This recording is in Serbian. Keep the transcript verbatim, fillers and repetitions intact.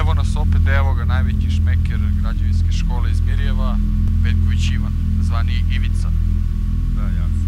evo nas opet, evo ga, najveći šmeker građevinske škole iz Mirjeva, Veljković Ivan, zvani Ivica. Da, ja sam.